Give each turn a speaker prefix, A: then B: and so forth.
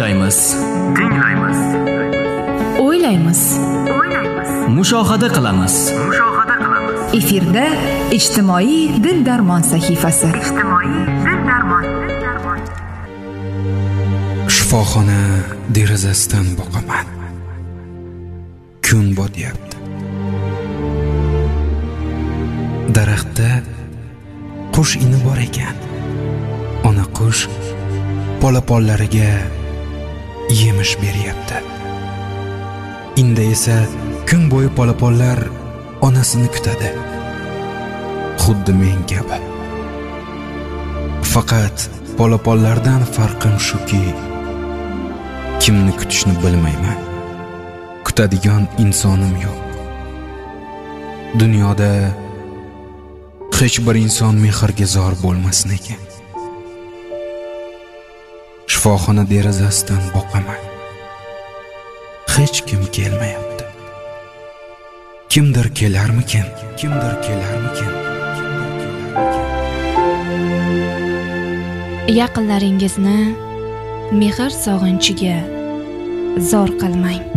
A: tinglaymiz,
B: o'ylaymiz,
A: mushohada qilamiz.
B: efirda ijtimoiy dil darmon sahifasi.
C: Shifoxona derazasidan boqaman. Kun botyapti. Daraxtda qush ini bor ekan. Ona qush polaponlariga yemish beryapti. Inda esa kun bo'yi polaponlar onasini kutadi. Xuddi men kabi. Faqat polaponlardan farqim shuki, kimni kutishni bilmayman. Kutadigan insonim yo'q. Dunyoda hech bir inson mehrga zor bo'lmasin ekan. Shifoxona derazasidan boqaman. Hech kim kelmayapti. Kimdir kelarmikin?
D: Yaqinlaringizni mehr sog'inchiga zor qilmang.